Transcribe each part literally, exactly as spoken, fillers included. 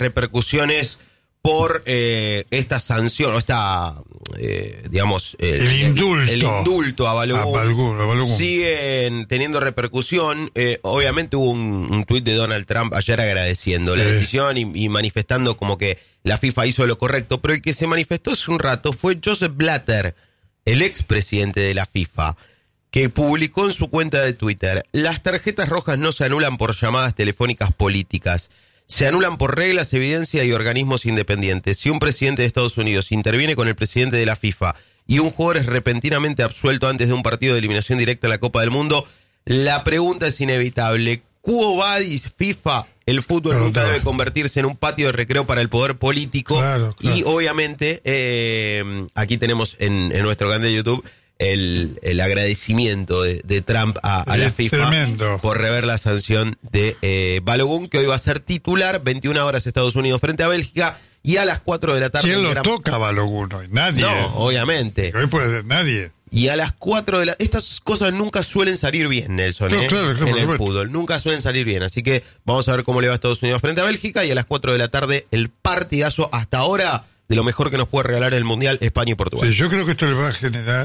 repercusiones por eh, esta sanción, o esta, eh, digamos... Eh, el indulto. El, el indulto a Balogun. A Balogun, a Balogun. Siguen teniendo repercusión. Eh, obviamente hubo un, un tuit de Donald Trump ayer agradeciendo la eh. decisión y, y manifestando como que la FIFA hizo lo correcto, pero el que se manifestó hace un rato fue Joseph Blatter, el expresidente de la FIFA, que publicó en su cuenta de Twitter: las tarjetas rojas no se anulan por llamadas telefónicas políticas. Se anulan por reglas, evidencia y organismos independientes. Si un presidente de Estados Unidos interviene con el presidente de la FIFA y un jugador es repentinamente absuelto antes de un partido de eliminación directa en la Copa del Mundo, la pregunta es inevitable. ¿Quo vadis FIFA? El fútbol claro, nunca claro. debe convertirse en un patio de recreo para el poder político. Claro, claro. Y obviamente, eh, aquí tenemos en, en nuestro canal de YouTube el, el agradecimiento de, de Trump a, a la FIFA tremendo. por rever la sanción de eh, Balogun, que hoy va a ser titular, veintiuna horas Estados Unidos frente a Bélgica, y a las cuatro de la tarde... ¿Quién lo gran... toca a Balogun hoy? Nadie. No, obviamente. Hoy puede ser nadie. Y a las cuatro de la... Estas cosas nunca suelen salir bien, Nelson, no, ¿eh? claro, claro, en el claro. fútbol. Nunca suelen salir bien. Así que vamos a ver cómo le va a Estados Unidos frente a Bélgica. Y a las cuatro de la tarde, el partidazo hasta ahora de lo mejor que nos puede regalar el Mundial, España y Portugal. Sí, yo creo que esto le va a generar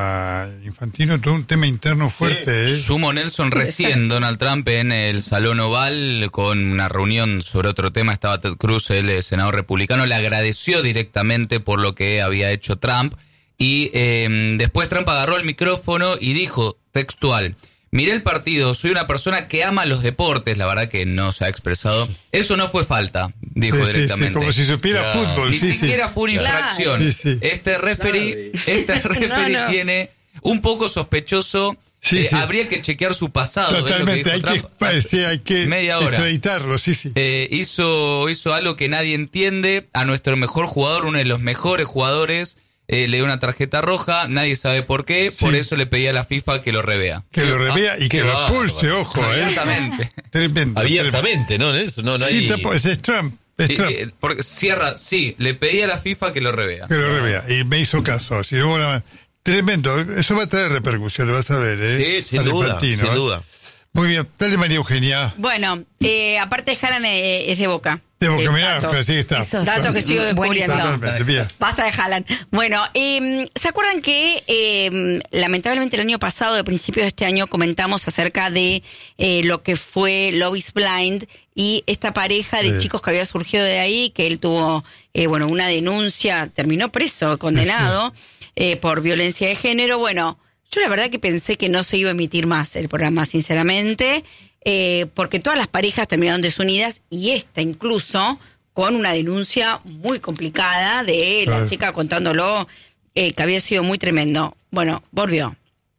a Infantino todo un tema interno fuerte. Sí. ¿eh? Sumo Nelson, recién Donald Trump en el Salón Oval con una reunión sobre otro tema. Estaba Ted Cruz, el senador republicano, le agradeció directamente por lo que había hecho Trump. Y eh, después Trump agarró el micrófono y dijo textual: miré el partido, soy una persona que ama los deportes. La verdad que no se ha expresado. Eso no fue falta, dijo sí, directamente. Sí, sí, como si supiera claro. fútbol. Ni sí, siquiera sí. fue una infracción. Sí, sí. Este referee, este referee no, no. tiene un poco sospechoso. Sí, eh, sí. Habría que chequear su pasado. Totalmente, es lo que dijo hay, Trump, que, sí, hay que media hora. extraditarlo, sí, sí. Eh, hizo, hizo algo que nadie entiende. A nuestro mejor jugador, uno de los mejores jugadores, Eh, le dio una tarjeta roja, nadie sabe por qué, sí. por eso le pedía a la FIFA que lo revea. Que lo revea y que lo expulse, ojo, ¿eh? Abiertamente. Tremendo. Abiertamente, ¿no? Eso, no, no hay... Sí, te, es Trump. Es Trump. Y, eh, porque cierra, sí, le pedía a la FIFA que lo revea. Que lo revea, y me hizo caso. Si no, la... Tremendo, eso va a traer repercusiones, vas a ver, ¿eh? Sí, sin duda, Infantino, sin ¿eh? duda. Muy bien, dale María Eugenia. Bueno, eh, aparte de Haaland eh, es de Boca. De Boca, eh, mirá, datos. así está. Esos datos que sigo descubriendo. Bien. Basta de Haaland. Bueno, eh, ¿se acuerdan que eh, lamentablemente el año pasado, de principios de este año, comentamos acerca de eh, lo que fue Love is Blind y esta pareja de sí. chicos que había surgido de ahí, que él tuvo, eh, bueno, una denuncia, terminó preso, condenado sí. eh, por violencia de género? Bueno, yo la verdad que pensé que no se iba a emitir más el programa, sinceramente, eh, porque todas las parejas terminaron desunidas y esta incluso con una denuncia muy complicada de la claro. chica contándolo, eh, que había sido muy tremendo. Bueno, volvió.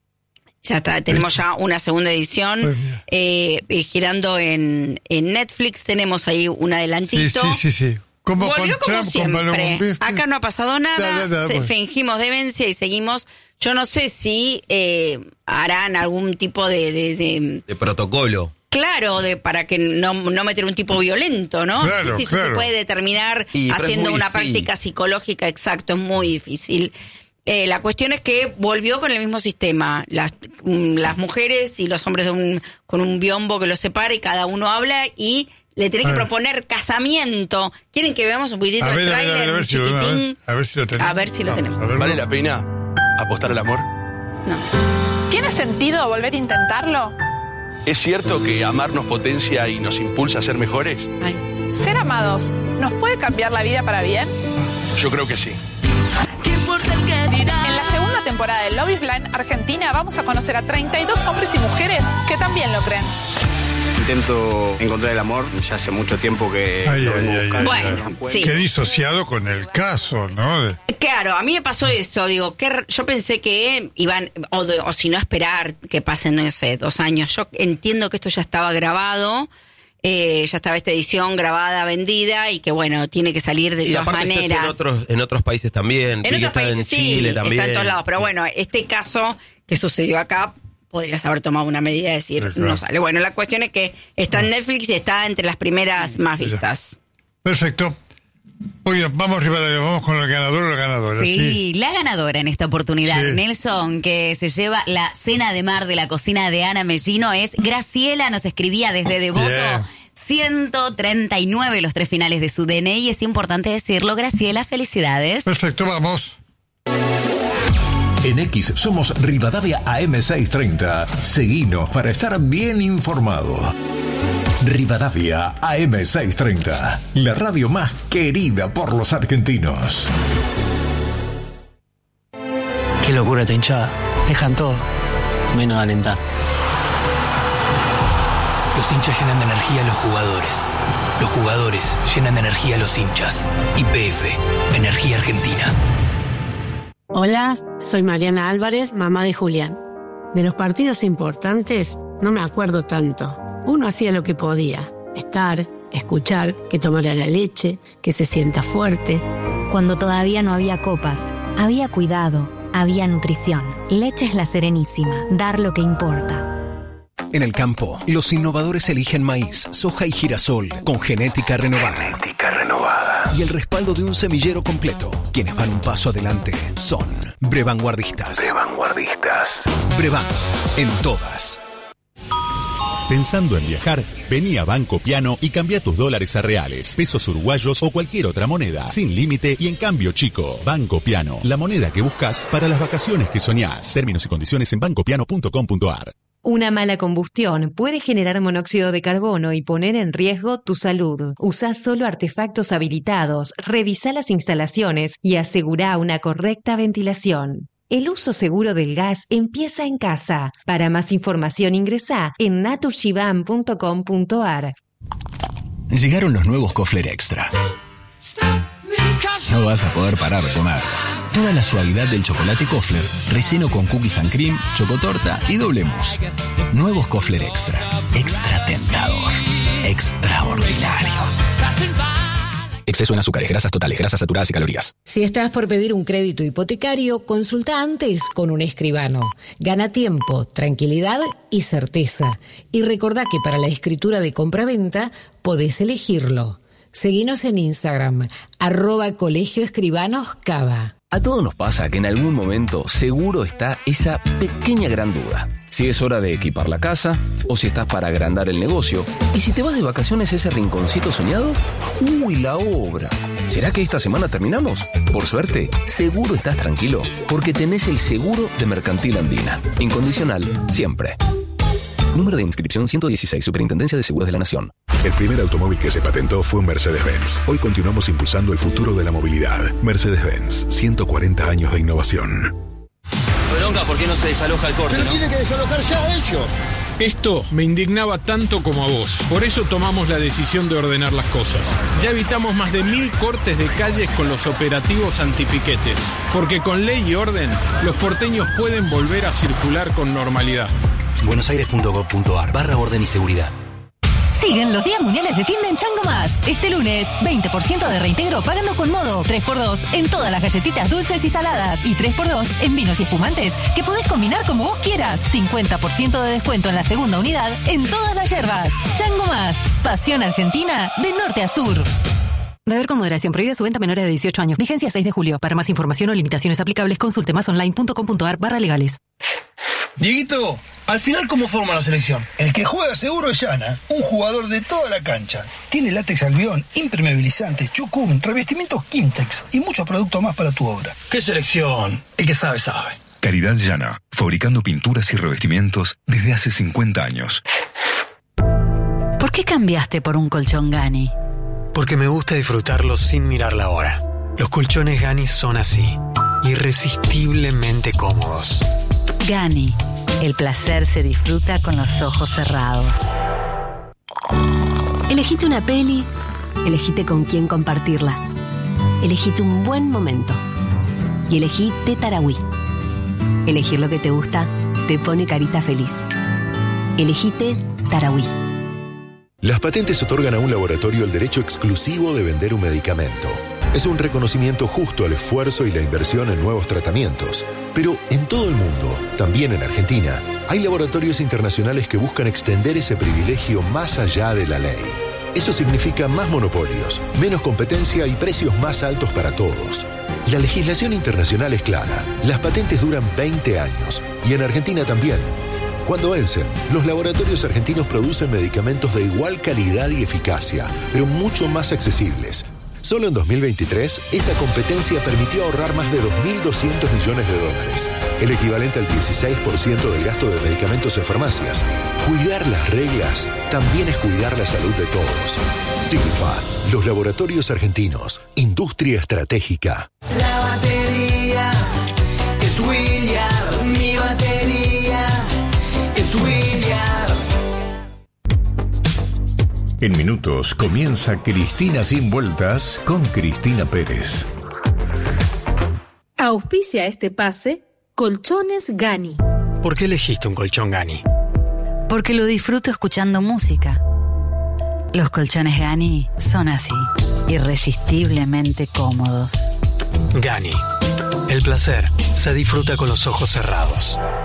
Ya está, tenemos ya una segunda edición eh, eh, girando en, en Netflix, tenemos ahí un adelantito. Sí, sí, sí, sí. Como volvió con como Trump, siempre. Con Acá no ha pasado nada, da, da, da, se, bueno. fingimos demencia y seguimos. Yo no sé si eh, harán algún tipo de... De, de, de protocolo. Claro, de para que no, no meter un tipo violento, ¿no? Claro, no sé si claro. se puede determinar y, haciendo una difícil. práctica psicológica, exacto, es muy difícil. Eh, la cuestión es que volvió con el mismo sistema. Las, las mujeres y los hombres de un, con un biombo que los separa y cada uno habla y... Le tenés que proponer casamiento. ¿Quieren que veamos un poquitito el tráiler? A ver si lo tenemos. A ver si lo tenemos. A ver si lo tenemos. A ver, ¿Vale la pena apostar al amor? No. ¿Tiene sentido volver a intentarlo? ¿Es cierto que amar nos potencia y nos impulsa a ser mejores? Ay. ¿Ser amados nos puede cambiar la vida para bien? Yo creo que sí. En la segunda temporada de Love is Blind Argentina vamos a conocer a treinta y dos hombres y mujeres que también lo creen. Intento encontrar el amor, ya hace mucho tiempo que ay, lo ay, vengo ay, buscando. Bueno, sí. Qué disociado con el caso, ¿no? De... Claro, a mí me pasó eso, digo, que yo pensé que iban, o, de, o si no esperar que pasen, no sé, dos años. Yo entiendo que esto ya estaba grabado, eh, ya estaba esta edición grabada, vendida, y que bueno, tiene que salir de y todas aparte maneras. Se hace en otros, en otros países también. En otros está países en sí, Chile también. está en todos lados, pero bueno, este caso que sucedió acá, podrías haber tomado una medida de decir, sí, claro. no sale. Bueno, la cuestión es que está en Netflix y está entre las primeras más vistas. Perfecto. Oye, vamos Rivadavia, vamos con el ganador o la ganadora. Sí, sí, la ganadora en esta oportunidad, sí. Nelson, que se lleva la cena de mar de la cocina de Ana Mellino, es Graciela, nos escribía desde Devoto. Yeah. ciento treinta y nueve los tres finales de su D N I, es importante decirlo. Graciela, felicidades. Perfecto, vamos. En X somos Rivadavia A M seiscientos treinta. Seguinos para estar bien informado. Rivadavia A M seiscientos treinta, la radio más querida por los argentinos. Qué locura esta hinchada. Dejan todo, menos alentar. Los hinchas llenan de energía a los jugadores. Los jugadores llenan de energía a los hinchas. Y P F, Energía Argentina. Hola, soy Mariana Álvarez, mamá de Julián. De los partidos importantes no me acuerdo tanto. Uno hacía lo que podía, estar, escuchar, que tomara la leche, que se sienta fuerte. Cuando todavía no había copas, había cuidado, había nutrición. Leche es La Serenísima, dar lo que importa. En el campo, los innovadores eligen maíz, soja y girasol con genética renovada. Genética renovada. Y el respaldo de un semillero completo. Quienes van un paso adelante son Brevanguardistas. Brevanguardistas. Brevan, en todas. Pensando en viajar, vení a Banco Piano y cambia tus dólares a reales, pesos uruguayos o cualquier otra moneda, sin límite y en cambio chico. Banco Piano, la moneda que buscas para las vacaciones que soñás. Términos y condiciones en banco piano punto com punto a r. Una mala combustión puede generar monóxido de carbono y poner en riesgo tu salud. Usa solo artefactos habilitados, revisa las instalaciones y asegura una correcta ventilación. El uso seguro del gas empieza en casa. Para más información ingresa en naturshiban punto com punto a r. Llegaron los nuevos Kofler Extra. No vas a poder parar de comer. Toda la suavidad del chocolate Kofler, relleno con cookies and cream, chocotorta y doble mousse. Nuevos Kofler Extra. Extra tentador. Extraordinario. Exceso en azúcares, grasas totales, grasas saturadas y calorías. Si estás por pedir un crédito hipotecario, consulta antes con un escribano. Gana tiempo, tranquilidad y certeza. Y recordá que para la escritura de compraventa podés elegirlo. Seguinos en Instagram, arroba Colegio Escribanos Cava. A todos nos pasa que en algún momento seguro está esa pequeña gran duda. Si es hora de equipar la casa, o si estás para agrandar el negocio, y si te vas de vacaciones a ese rinconcito soñado, ¡uy, la obra! ¿Será que esta semana terminamos? Por suerte, seguro estás tranquilo, porque tenés el seguro de Mercantil Andina. Incondicional, siempre. Número de inscripción ciento dieciséis, Superintendencia de Seguros de la Nación. El primer automóvil que se patentó fue un Mercedes-Benz. Hoy continuamos impulsando el futuro de la movilidad. Mercedes-Benz, ciento cuarenta años de innovación. Bronca, ¿por qué no se desaloja el corte? Pero ¿no? tienen que desalojar ya ellos. Esto me indignaba tanto como a vos. Por eso tomamos la decisión de ordenar las cosas. Ya evitamos más de mil cortes de calles con los operativos antipiquetes. Porque con ley y orden, los porteños pueden volver a circular con normalidad. buenosaires punto gov punto a r barra orden y seguridad. Siguen los días mundiales de fin de en Chango Más. Este lunes, veinte por ciento de reintegro pagando con modo, tres por dos en todas las galletitas dulces y saladas y tres por dos en vinos y espumantes que podés combinar como vos quieras. cincuenta por ciento de descuento en la segunda unidad en todas las yerbas. Chango Más, pasión argentina de norte a sur. Beber con moderación. Prohibida su venta a menores de dieciocho años. Vigencia seis de julio. Para más información o limitaciones aplicables, consulte masonline punto com punto a r barra legales. Dieguito, al final, ¿cómo forma la selección? El que juega seguro es Llana, un jugador de toda la cancha. Tiene látex albión, impermeabilizante, chucún, revestimientos Kimtex y muchos productos más para tu obra. ¿Qué selección? El que sabe, sabe. Caridad Llana, fabricando pinturas y revestimientos desde hace cincuenta años. ¿Por qué cambiaste por un colchón Gani? Porque me gusta disfrutarlos sin mirar la hora. Los colchones Gani son así, irresistiblemente cómodos. Gani, el placer se disfruta con los ojos cerrados. Elegite una peli, elegite con quién compartirla. Elegite un buen momento. Y elegí Té Tarahui. Elegir lo que te gusta te pone carita feliz. Elegí Té Tarahui. Las patentes otorgan a un laboratorio el derecho exclusivo de vender un medicamento. Es un reconocimiento justo al esfuerzo y la inversión en nuevos tratamientos. Pero en todo el mundo, también en Argentina, hay laboratorios internacionales que buscan extender ese privilegio más allá de la ley. Eso significa más monopolios, menos competencia y precios más altos para todos. La legislación internacional es clara. Las patentes duran veinte años y en Argentina también. Cuando vencen, los laboratorios argentinos producen medicamentos de igual calidad y eficacia, pero mucho más accesibles. Solo en dos mil veintitrés, esa competencia permitió ahorrar más de dos mil doscientos millones de dólares, el equivalente al dieciséis por ciento del gasto de medicamentos en farmacias. Cuidar las reglas también es cuidar la salud de todos. Silfa, los laboratorios argentinos, industria estratégica. La batería es William, mi batería es William. En minutos comienza Cristina Sin Vueltas con Cristina Pérez. Auspicia este pase Colchones Gani. ¿Por qué elegiste un colchón Gani? Porque lo disfruto escuchando música. Los colchones Gani son así, irresistiblemente cómodos. Gani. El placer se disfruta con los ojos cerrados.